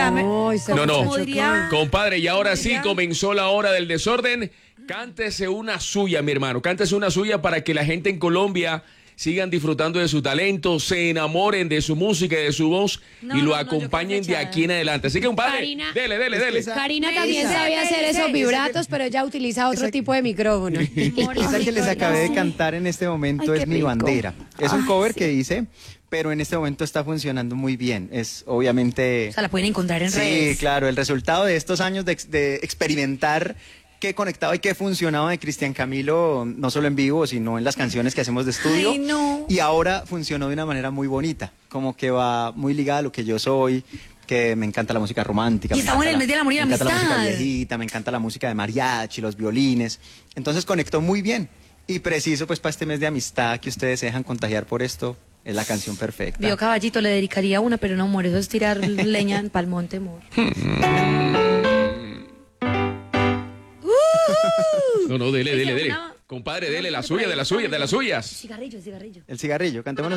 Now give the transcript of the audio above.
No, diría... compadre, y ahora sí comenzó la hora del desorden. Cántese una suya, mi hermano, cántese una suya para que la gente en Colombia sigan disfrutando de su talento, se enamoren de su música y de su voz y lo acompañen de aquí en adelante. Así que, compadre, Karina, dele. Karina también sabía hacer esos vibratos, pero ella utiliza otro tipo de micrófono. Esa que les acabé de cantar en este momento es Mi Bandera. Es un cover que hice, pero en este momento está funcionando muy bien. Es obviamente... O sea, la pueden encontrar en redes. Sí, claro, el resultado de estos años de experimentar qué conectado y qué funcionaba de Cristian Camilo, no solo en vivo, sino en las canciones que hacemos de estudio. Ay, no. Y ahora funcionó de una manera muy bonita, como que va muy ligada a lo que yo soy, que me encanta la música romántica. Y estamos en el mes del amor y la amistad. Me encanta la música viejita, me encanta la música de mariachi, los violines. Entonces conectó muy bien. Y preciso, pues, para este mes de amistad que ustedes se dejan contagiar por esto, es la canción perfecta. Vio Caballito, le dedicaría una, pero no, amor, eso es tirar leña en palmonte, amor. No, dele. Compadre, dele la suya, de las suyas. Cigarrillo. El cigarrillo, cantémonos.